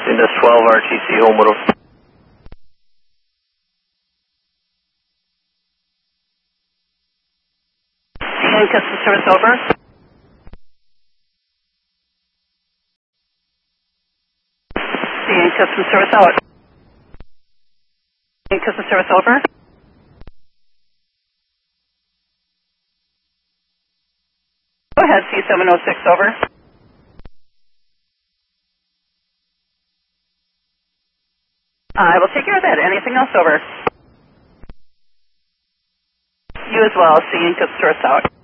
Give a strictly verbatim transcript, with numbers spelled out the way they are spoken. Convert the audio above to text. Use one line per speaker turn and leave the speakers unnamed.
Windows twelve R T C Homewood.
And customer service over. And customer service out. And customer service over. Go ahead, C seven oh six over. I will take care of that. Anything else over? You as well. C and customer service out.